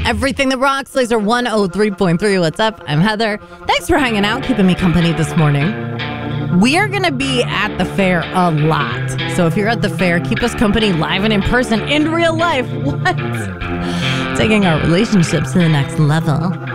Everything that rocks, Laser 103.3. What's up? I'm Heather. Thanks for hanging out, keeping me company this morning. We are going to be at the fair a lot. So if you're at the fair, keep us company live and in person in real life. What? Taking our relationships to the next level.